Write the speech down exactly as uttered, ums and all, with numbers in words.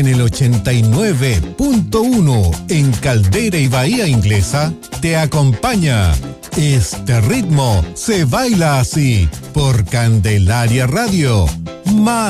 en el ochenta y nueve punto uno en Caldera y Bahía Inglesa, te acompaña. Este ritmo se baila así por Candelaria Radio. Más